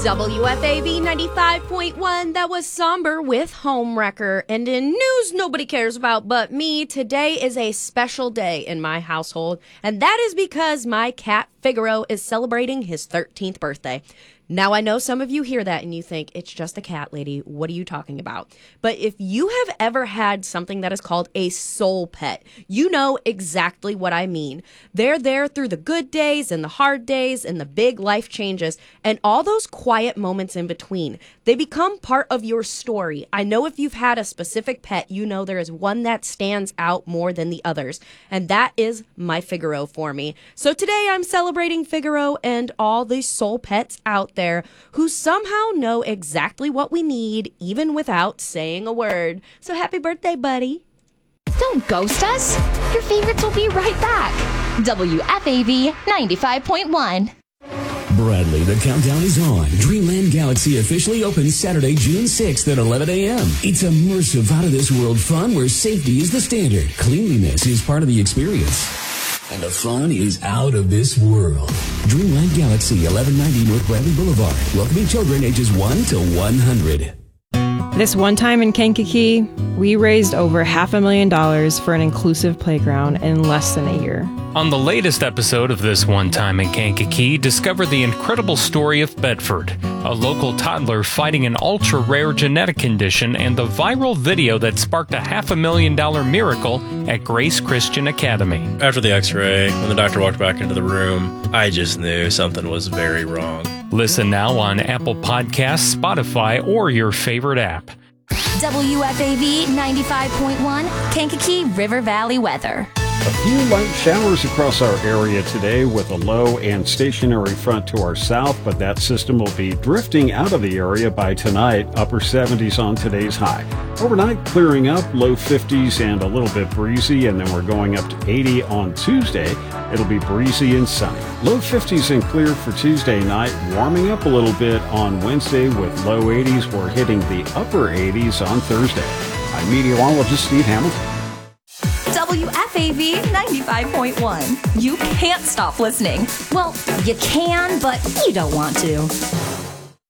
WFAV 95.1, that was Somber with Homewrecker. And in news nobody cares about but me, today is a special day in my household. And that is because my cat Figaro is celebrating his 13th birthday. Now, I know some of you hear that and you think, it's just a cat, lady. What are you talking about? But if you have ever had something that is called a soul pet, you know exactly what I mean. They're there through the good days and the hard days and the big life changes and all those quiet moments in between. They become part of your story. I know if you've had a specific pet, you know there is one that stands out more than the others. And that is my Figaro for me. So today I'm celebrating Figaro and all the soul pets out there who somehow know exactly what we need even without saying a word. So happy birthday, buddy. Don't ghost us. Your favorites will be right back. WFAV 95.1. Bradley, the countdown is on. Dreamland Galaxy officially opens Saturday, June 6th at 11 a.m. It's immersive, out-of-this-world fun where safety is the standard. Cleanliness is part of the experience. And the fun is out of this world. Dreamland Galaxy, 1190 North Bradley Boulevard. Welcoming children ages 1 to 100. This one time in Kankakee, we raised over $500,000 for an inclusive playground in less than a year. On the latest episode of This One Time in Kankakee, discover the incredible story of Bedford, a local toddler fighting an ultra-rare genetic condition, and the viral video that sparked a $500,000 miracle at Grace Christian Academy. After the x-ray, when the doctor walked back into the room, I just knew something was very wrong. Listen now on Apple Podcasts, Spotify, or your favorite app. WFAV 95.1, Kankakee River Valley weather. A few light showers across our area today with a low and stationary front to our south, but that system will be drifting out of the area by tonight, upper 70s on today's high. Overnight, clearing up, low 50s and a little bit breezy, and then we're going up to 80 on Tuesday. It'll be breezy and sunny. Low 50s and clear for Tuesday night, warming up a little bit on Wednesday with low 80s. We're hitting the upper 80s on Thursday. I'm meteorologist Steve Hamilton. WFAV 95.1. You can't stop listening. Well, you can, but you don't want to.